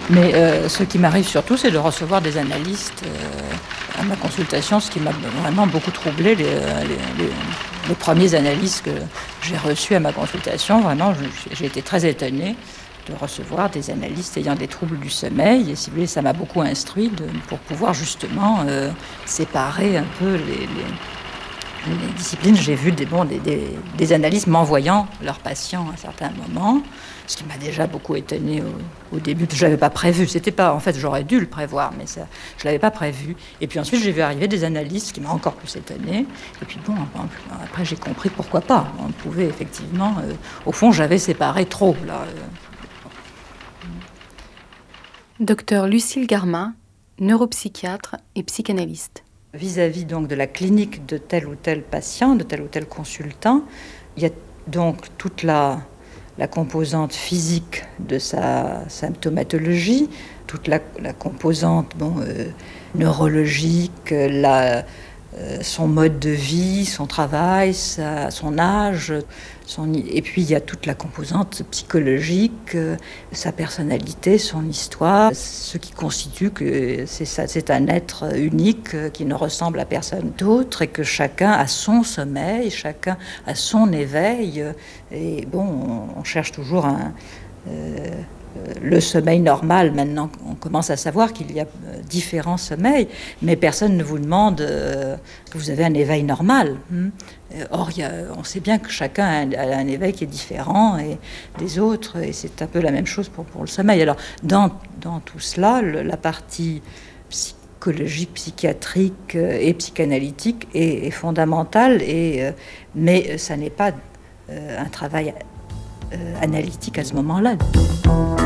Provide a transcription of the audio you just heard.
Mais ce qui m'arrive surtout, c'est de recevoir des analystes à ma consultation, ce qui m'a vraiment beaucoup troublé. Les premiers analystes que j'ai reçus à ma consultation, vraiment, j'ai été très étonnée de recevoir des analystes ayant des troubles du sommeil. Et si vous voulez, ça m'a beaucoup instruit pour pouvoir justement séparer un peu les disciplines. J'ai vu des analystes m'envoyant leurs patients à certains moments, ce qui m'a déjà beaucoup étonnée au début. Je l'avais pas prévu. C'était pas, en fait, j'aurais dû le prévoir, mais ça, je l'avais pas prévu. Et puis ensuite, j'ai vu arriver des analystes, ce qui m'a encore plus étonnée. Et puis bon, après, j'ai compris pourquoi pas. On pouvait effectivement, au fond, j'avais séparé trop là. Docteur Lucile Garmin, neuropsychiatre et psychanalyste. Vis-à-vis donc de la clinique de tel ou tel patient, de tel ou tel consultant, il y a donc toute la composante physique de sa symptomatologie, toute la composante neurologique, son mode de vie, son travail, son âge, et puis il y a toute la composante psychologique, sa personnalité, son histoire, ce qui constitue que c'est un être unique qui ne ressemble à personne d'autre et que chacun a son sommeil, chacun a son éveil. Et bon, on cherche toujours le sommeil normal. Maintenant, on commence à savoir qu'il y a différents sommeils, mais personne ne vous demande que vous avez un éveil normal. Or, on sait bien que chacun a un éveil qui est différent des autres, et c'est un peu la même chose pour le sommeil. Alors, dans tout cela, la partie psychologique, psychiatrique et psychanalytique est fondamentale, mais ça n'est pas un travail analytique à ce moment-là.